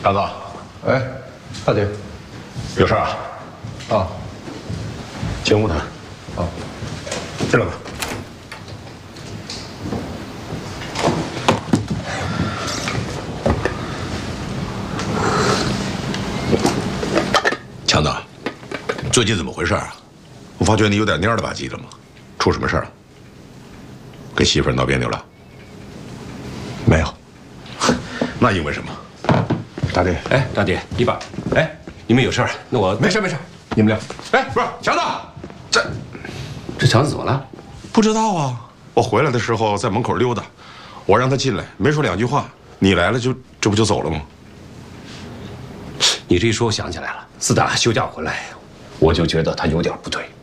大子， 哎，大姐， 有事啊？ 啊， 进屋谈。 啊， 进来吧。强子，最近怎么回事啊？我发觉你有点蔫了吧唧的嘛，出什么事了？跟媳妇儿闹别扭了？ 没有。 那因为什么？ 大弟， 哎，大弟，一把，哎，你们有事儿？那我没事，你们俩。 哎，不是强子， 这强子怎么了？ 不知道啊。我回来的时候在门口溜达，我让他进来，没说两句话。你来了这不就走了吗？ 你这一说，我想起来了。自打休假回来，我就觉得他有点不对。